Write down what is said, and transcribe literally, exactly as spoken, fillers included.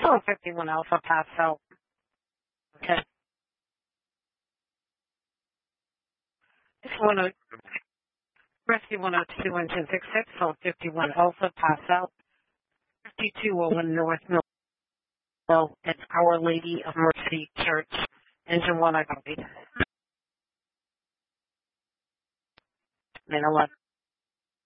Oh, fifty-one Alpha pass out. Okay. one oh, Rescue one oh two, engine six six, hold fifty-one Alpha, pass out. fifty-two oh one North Mill, it's Our Lady of Mercy Church, engine one, I copy. nine eleven.